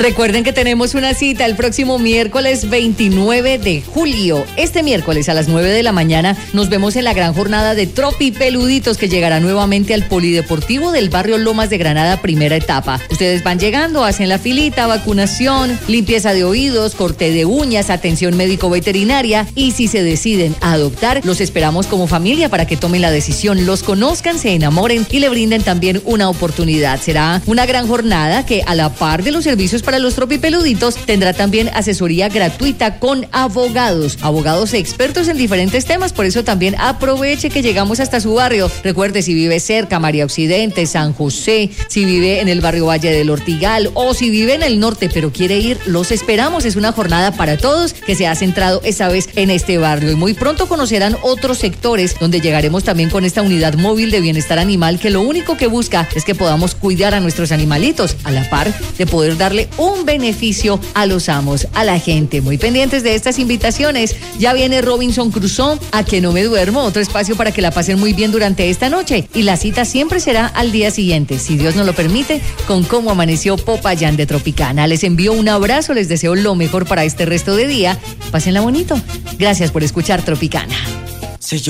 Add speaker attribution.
Speaker 1: Recuerden que tenemos una cita el próximo miércoles 29 de julio. Este miércoles a las 9 de la mañana nos vemos en la gran jornada de Tropipeluditos que llegará nuevamente al Polideportivo del barrio Lomas de Granada, primera etapa. Ustedes van llegando, hacen la filita, vacunación, limpieza de oídos, corte de uñas, atención médico-veterinaria y si se deciden a adoptar, los esperamos como familia para que tomen la decisión, los conozcan, se enamoren y le brinden también una oportunidad. Será una gran jornada que a la par de los servicios para los tropipeluditos tendrá también asesoría gratuita con abogados expertos en diferentes temas, por eso también aproveche que llegamos hasta su barrio. Recuerde, si vive cerca, María Occidente, San José, si vive en el barrio Valle del Ortigal o si vive en el norte pero quiere ir, los esperamos. Es una jornada para todos que se ha centrado esta vez en este barrio y muy pronto conocerán otros sectores donde llegaremos también con esta unidad móvil de bienestar animal que lo único que busca es que podamos cuidar a nuestros animalitos a la par de poder darle un beneficio a los amos, a la gente. Muy pendientes de estas invitaciones. Ya viene Robinson Crusoe, A que no me duermo, otro espacio para que la pasen muy bien durante esta noche. Y la cita siempre será al día siguiente, si Dios nos lo permite, con Cómo Amaneció Popayán de Tropicana. Les envío un abrazo, les deseo lo mejor para este resto de día. Pásenla bonito. Gracias por escuchar Tropicana.